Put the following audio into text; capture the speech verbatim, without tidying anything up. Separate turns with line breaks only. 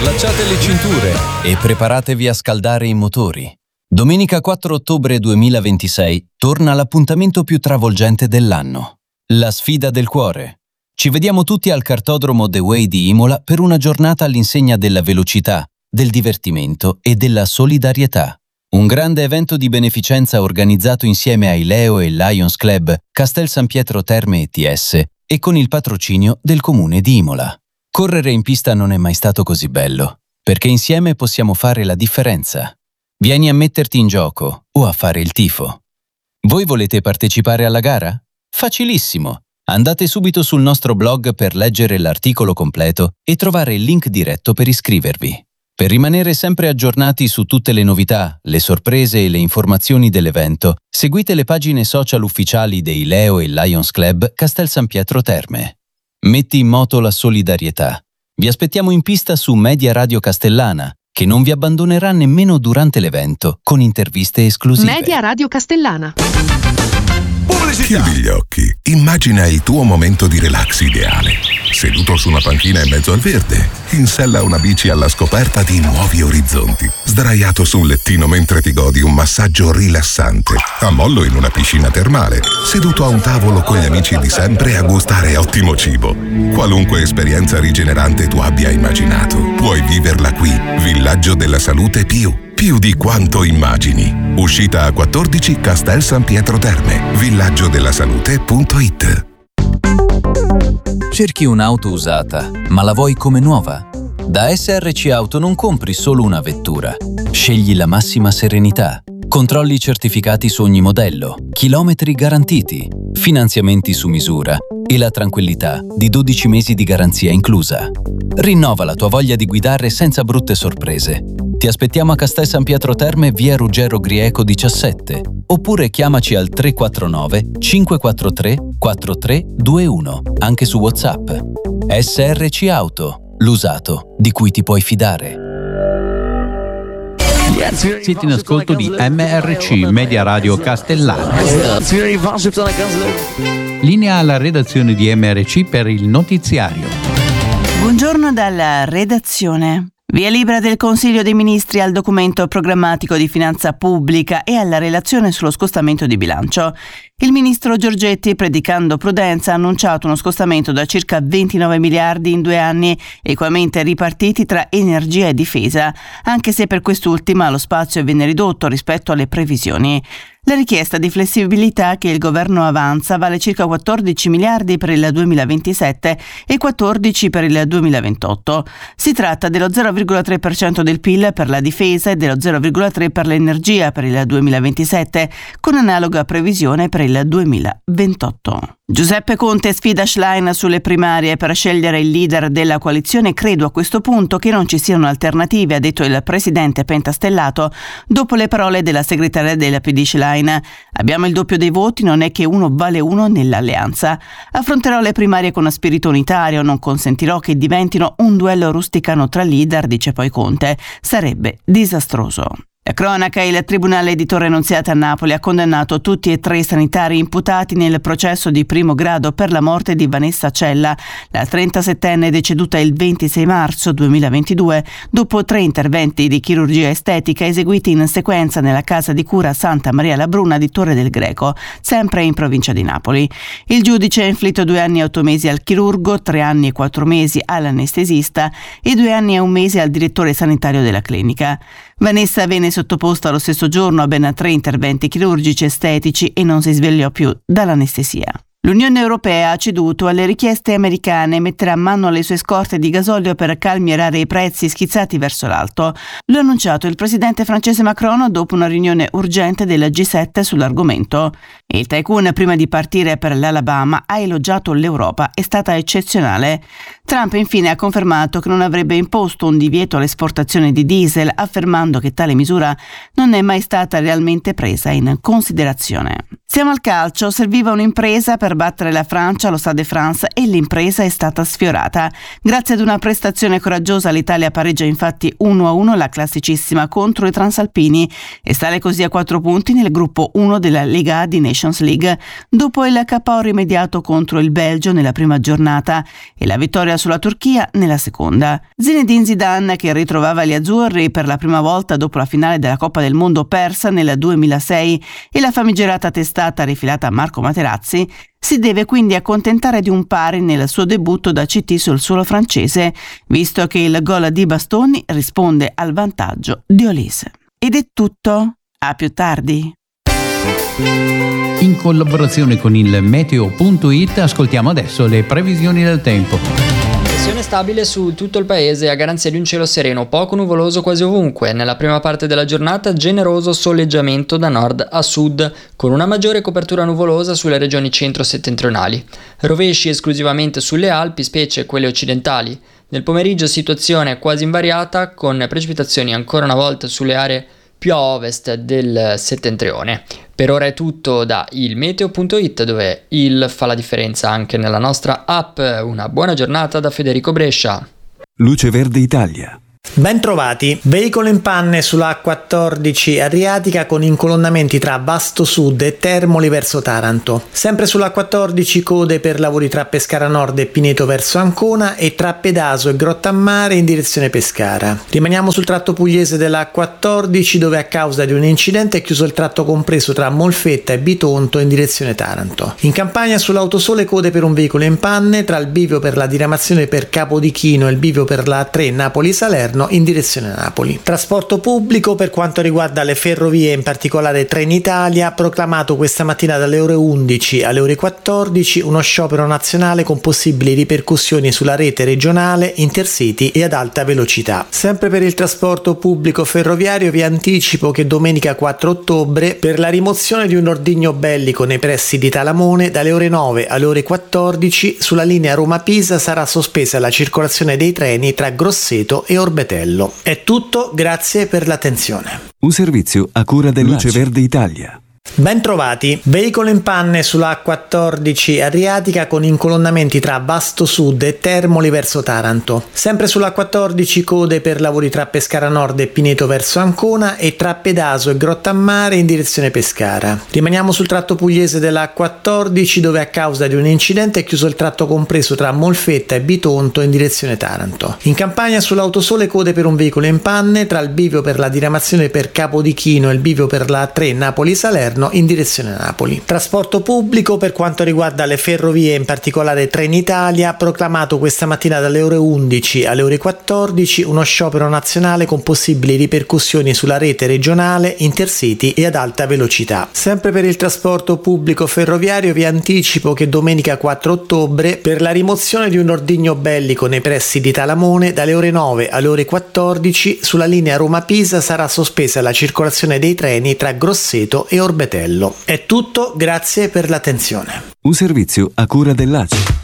Allacciate le cinture e preparatevi a scaldare i motori. Domenica quattro ottobre duemilaventisei torna l'appuntamento più travolgente dell'anno. La sfida del cuore. Ci vediamo tutti al cartodromo The Way di Imola per una giornata all'insegna della velocità, del divertimento e della solidarietà. Un grande evento di beneficenza organizzato insieme ai Leo e Lions Club, Castel San Pietro Terme E T S e con il patrocinio del Comune di Imola. Correre in pista non è mai stato così bello, perché insieme possiamo fare la differenza. Vieni a metterti in gioco o a fare il tifo. Voi volete partecipare alla gara? Facilissimo! Andate subito sul nostro blog per leggere l'articolo completo e trovare il link diretto per iscrivervi. Per rimanere sempre aggiornati su tutte le novità, le sorprese e le informazioni dell'evento, seguite le pagine social ufficiali dei Leo e Lions Club Castel San Pietro Terme. Metti in moto la solidarietà. Vi aspettiamo in pista su Media Radio Castellana, che non vi abbandonerà nemmeno durante l'evento, con interviste esclusive.
Media Radio Castellana.
Chiudi gli occhi, immagina il tuo momento di relax ideale. Seduto su una panchina in mezzo al verde, in sella a una bici alla scoperta di nuovi orizzonti, sdraiato su un lettino mentre ti godi un massaggio rilassante, a mollo in una piscina termale, seduto a un tavolo con gli amici di sempre a gustare ottimo cibo. Qualunque esperienza rigenerante tu abbia immaginato, puoi viverla qui. Villaggio della Salute Più. Più di quanto immagini. Uscita a quattordici Castel San Pietro Terme. villaggio della salute punto it.
Cerchi un'auto usata, ma la vuoi come nuova? Da S R C Auto non compri solo una vettura. Scegli la massima serenità. Controlli certificati su ogni modello, chilometri garantiti, finanziamenti su misura e la tranquillità di dodici mesi di garanzia inclusa. Rinnova la tua voglia di guidare senza brutte sorprese. Ti aspettiamo a Castel San Pietro Terme, via Ruggero Grieco diciassette, oppure chiamaci al tre quattro nove cinque quattro tre quattro tre due uno, anche su WhatsApp. S R C Auto, l'usato di cui ti puoi fidare.
Siete in ascolto di M R C Media Radio Castellana. Linea alla redazione di M R C per il notiziario.
Buongiorno dalla redazione. Via libera del Consiglio dei Ministri al documento programmatico di finanza pubblica e alla relazione sullo scostamento di bilancio. Il ministro Giorgetti, predicando prudenza, ha annunciato uno scostamento da circa ventinove miliardi in due anni, equamente ripartiti tra energia e difesa, anche se per quest'ultima lo spazio viene ridotto rispetto alle previsioni. La richiesta di flessibilità che il governo avanza vale circa quattordici miliardi per il duemilaventisette e quattordici per il duemilaventotto. Si tratta dello zero virgola tre per cento del P I L per la difesa e dello zero virgola tre per cento per l'energia per il duemilaventisette, con analoga previsione per il duemilaventotto. Giuseppe Conte sfida Schlein sulle primarie per scegliere il leader della coalizione. Credo a questo punto che non ci siano alternative, ha detto il presidente pentastellato dopo le parole della segretaria della P D Schlein. Abbiamo il doppio dei voti, non è che uno vale uno nell'alleanza. Affronterò le primarie con spirito unitario, non consentirò che diventino un duello rusticano tra leader, dice poi Conte. Sarebbe disastroso. La cronaca: il Tribunale di Torre Annunziata a Napoli ha condannato tutti e tre i sanitari imputati nel processo di primo grado per la morte di Vanessa Cella, la trentasettenne deceduta il ventisei marzo duemilaventidue dopo tre interventi di chirurgia estetica eseguiti in sequenza nella casa di cura Santa Maria la Bruna di Torre del Greco, sempre in provincia di Napoli. Il giudice ha inflitto due anni e otto mesi al chirurgo, tre anni e quattro mesi all'anestesista e due anni e un mese al direttore sanitario della clinica. Vanessa venne sottoposta lo stesso giorno a ben tre interventi chirurgici estetici e non si svegliò più dall'anestesia. L'Unione Europea ha ceduto alle richieste americane e metterà mano alle sue scorte di gasolio per calmierare i prezzi schizzati verso l'alto. Lo ha annunciato il presidente francese Macron dopo una riunione urgente del G sette sull'argomento. Il tycoon, prima di partire per l'Alabama, ha elogiato l'Europa, è stata eccezionale. Trump infine ha confermato che non avrebbe imposto un divieto all'esportazione di diesel, affermando che tale misura non è mai stata realmente presa in considerazione. Siamo al calcio, serviva un'impresa per far battere la Francia allo Stade de France e l'impresa è stata sfiorata. Grazie ad una prestazione coraggiosa l'Italia pareggia infatti uno a uno la classicissima contro i transalpini e sale così a quattro punti nel gruppo uno della Lega A di Nations League, dopo il K O rimediato contro il Belgio nella prima giornata e la vittoria sulla Turchia nella seconda. Zinedine Zidane, che ritrovava gli azzurri per la prima volta dopo la finale della Coppa del Mondo persa nel duemilasei e la famigerata testata rifilata a Marco Materazzi, si deve quindi accontentare di un pari nel suo debutto da C T sul suolo francese, visto che il gol di Bastoni risponde al vantaggio di Olise. Ed è tutto, a più tardi.
In collaborazione con il meteo punto it ascoltiamo adesso le previsioni del tempo.
Pressione stabile su tutto il paese a garanzia di un cielo sereno, poco nuvoloso quasi ovunque. Nella prima parte della giornata generoso soleggiamento da nord a sud, con una maggiore copertura nuvolosa sulle regioni centro-settentrionali. Rovesci esclusivamente sulle Alpi, specie quelle occidentali. Nel pomeriggio situazione quasi invariata, con precipitazioni ancora una volta sulle aree più a ovest del settentrione. Per ora è tutto da il meteo punto it, dove il fa la differenza anche nella nostra app. Una buona giornata da Federico Brescia.
Luce Verde Italia.
Ben trovati, veicolo in panne sulla A quattordici Adriatica con incolonnamenti tra Vasto Sud e Termoli verso Taranto. Sempre sulla A quattordici code per lavori tra Pescara Nord e Pineto verso Ancona e tra Pedaso e Grottammare in direzione Pescara. Rimaniamo sul tratto pugliese della A quattordici, dove a causa di un incidente è chiuso il tratto compreso tra Molfetta e Bitonto in direzione Taranto. In Campania sull'Autosole code per un veicolo in panne tra il bivio per la diramazione per Capodichino e il bivio per la A tre Napoli-Salerno in direzione Napoli. Trasporto pubblico per quanto riguarda le ferrovie, in particolare Trenitalia, ha proclamato questa mattina dalle ore undici alle ore quattordici uno sciopero nazionale con possibili ripercussioni sulla rete regionale, Intercity e ad alta velocità. Sempre per il trasporto pubblico ferroviario vi anticipo che domenica quattro ottobre, per la rimozione di un ordigno bellico nei pressi di Talamone, dalle ore nove alle ore quattordici sulla linea Roma-Pisa sarà sospesa la circolazione dei treni tra Grosseto e Orbetello. È tutto, grazie per l'attenzione.
Un servizio a cura del Luce Verde Italia.
Ben trovati, veicolo in panne sulla A quattordici Adriatica con incolonnamenti tra Vasto Sud e Termoli verso Taranto. Sempre sulla A quattordici code per lavori tra Pescara Nord e Pineto verso Ancona e tra Pedaso e Grottammare in direzione Pescara. Rimaniamo sul tratto pugliese della A quattordici, dove a causa di un incidente è chiuso il tratto compreso tra Molfetta e Bitonto in direzione Taranto. In Campania sull'Autosole code per un veicolo in panne tra il bivio per la diramazione per Capodichino e il bivio per la A tre Napoli-Salerno in direzione Napoli. Trasporto pubblico per quanto riguarda le ferrovie, in particolare Trenitalia, ha proclamato questa mattina dalle ore undici alle ore quattordici uno sciopero nazionale con possibili ripercussioni sulla rete regionale, Intercity e ad alta velocità. Sempre per il trasporto pubblico ferroviario vi anticipo che domenica quattro ottobre, per la rimozione di un ordigno bellico nei pressi di Talamone, dalle ore nove alle ore quattordici sulla linea Roma-Pisa sarà sospesa la circolazione dei treni tra Grosseto e Orbetello. È tutto, grazie per l'attenzione.
Un servizio a cura dell'A C I.